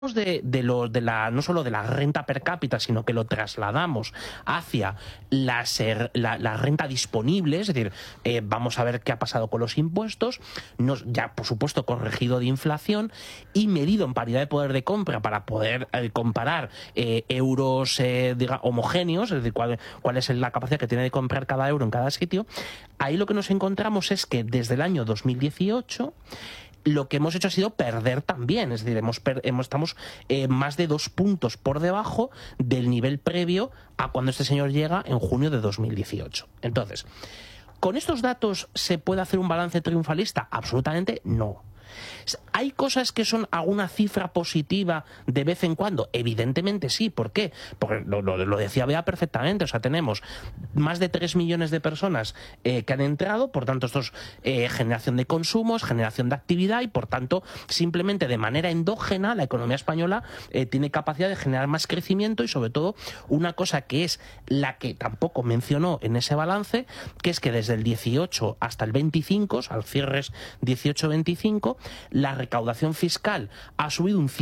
no solo de la renta per cápita, sino que lo trasladamos hacia la renta disponible, es decir, vamos a ver qué ha pasado con los impuestos, ya por supuesto corregido de inflación y medido en paridad de poder de compra para poder comparar euros homogéneos, es decir, cuál es la capacidad que tiene de comprar cada euro en cada sitio. Ahí lo que nos encontramos es que desde el año 2018 lo que hemos hecho ha sido perder también, es decir, estamos más de 2 puntos por debajo del nivel previo a cuando este señor llega en junio de 2018. Entonces, ¿con estos datos se puede hacer un balance triunfalista? Absolutamente no. ¿Hay cosas que son alguna cifra positiva de vez en cuando? Evidentemente sí. ¿Por qué? Porque lo decía Bea perfectamente. O sea, tenemos más de 3 millones de personas que han entrado, por tanto esto es generación de consumos, generación de actividad y por tanto simplemente de manera endógena la economía española tiene capacidad de generar más crecimiento y sobre todo una cosa que es la que tampoco mencionó en ese balance, que es que desde el 18 hasta el 25, o sea, al cierres 18-25, la recaudación fiscal ha subido un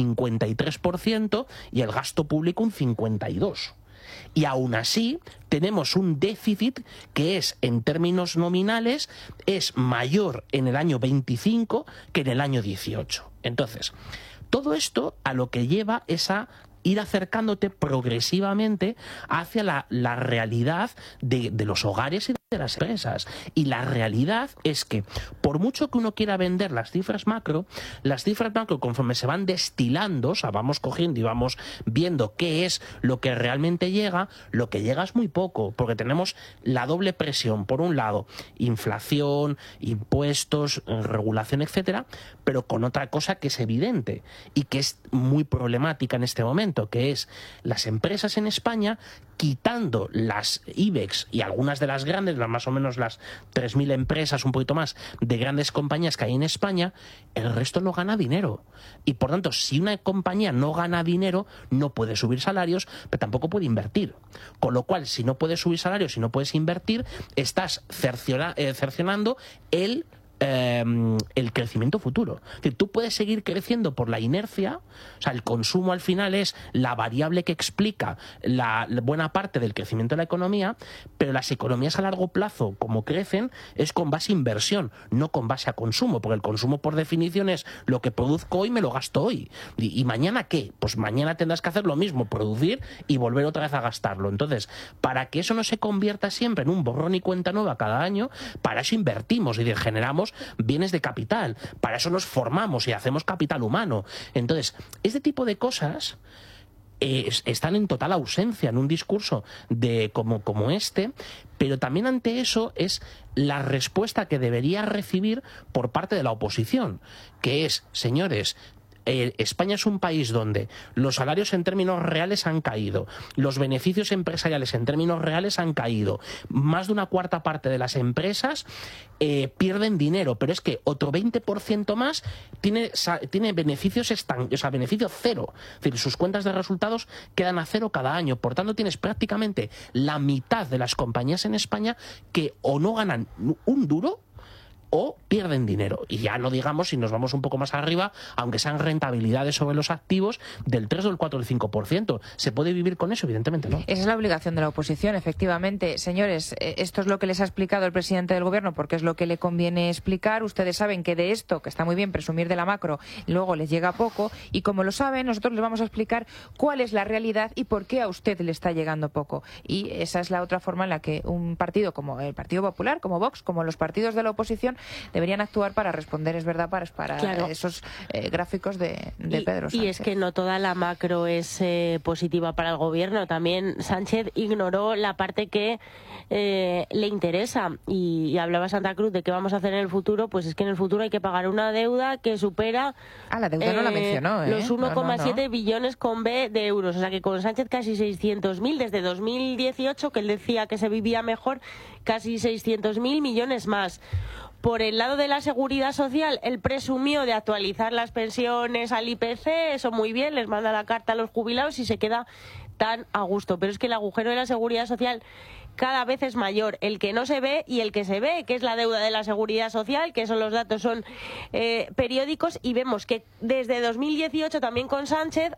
53% y el gasto público un 52%. Y aún así tenemos un déficit que es, en términos nominales, es mayor en el año 25 que en el año 18. Entonces, todo esto a lo que lleva es a ir acercándote progresivamente hacia la realidad de los hogares y de las empresas. Y la realidad es que, por mucho que uno quiera vender las cifras macro, conforme se van destilando, o sea, vamos cogiendo y vamos viendo qué es lo que realmente llega, lo que llega es muy poco, porque tenemos la doble presión, por un lado, inflación, impuestos, regulación, etcétera, pero con otra cosa que es evidente y que es muy problemática en este momento, que es las empresas en España, quitando las IBEX y algunas de las grandes, más o menos las 3.000 empresas, un poquito más, de grandes compañías que hay en España, el resto no gana dinero. Y por tanto, si una compañía no gana dinero, no puede subir salarios, pero tampoco puede invertir. Con lo cual, si no puedes subir salarios, si no puedes invertir, estás cercionando el crecimiento futuro. Es decir, tú puedes seguir creciendo por la inercia, o sea, el consumo al final es la variable que explica la buena parte del crecimiento de la economía, pero las economías a largo plazo, como crecen, es con base a inversión, no con base a consumo, porque el consumo por definición es lo que produzco hoy, me lo gasto hoy. ¿Y mañana qué? Pues mañana tendrás que hacer lo mismo, producir y volver otra vez a gastarlo. Entonces, para que eso no se convierta siempre en un borrón y cuenta nueva cada año, para eso invertimos y generamos bienes de capital, para eso nos formamos y hacemos capital humano. Entonces, este tipo de cosas están en total ausencia en un discurso como este, pero también ante eso es la respuesta que debería recibir por parte de la oposición, que es, señores, España es un país donde los salarios en términos reales han caído, los beneficios empresariales en términos reales han caído, más de una cuarta parte de las empresas pierden dinero, pero es que otro 20% más tiene beneficios beneficio cero, es decir, sus cuentas de resultados quedan a cero cada año, por tanto tienes prácticamente la mitad de las compañías en España que o no ganan un duro o pierden dinero. Y ya no digamos si nos vamos un poco más arriba, aunque sean rentabilidades sobre los activos del 3, del 4, del 5%. ¿Se puede vivir con eso? Evidentemente no. Esa es la obligación de la oposición, efectivamente. Señores, esto es lo que les ha explicado el presidente del Gobierno porque es lo que le conviene explicar. Ustedes saben que de esto, que está muy bien presumir de la macro, luego les llega poco. Y como lo saben, nosotros les vamos a explicar cuál es la realidad y por qué a usted le está llegando poco. Y esa es la otra forma en la que un partido como el Partido Popular, como Vox, como los partidos de la oposición, deberían actuar para responder, es verdad, para claro, esos gráficos de Pedro Sánchez. Y es que no toda la macro es positiva para el gobierno. También Sánchez ignoró la parte que le interesa. Y hablaba Santa Cruz de qué vamos a hacer en el futuro. Pues es que en el futuro hay que pagar una deuda que supera la deuda no la mencionó, los 1,7 billones con B de euros. O sea que con Sánchez casi 600.000 desde 2018, que él decía que se vivía mejor, casi 600.000 millones más. Por el lado de la seguridad social, él presumió de actualizar las pensiones al IPC, eso muy bien, les manda la carta a los jubilados y se queda tan a gusto. Pero es que el agujero de la seguridad social cada vez es mayor, el que no se ve y el que se ve, que es la deuda de la seguridad social, que los datos son periódicos, y vemos que desde 2018 también con Sánchez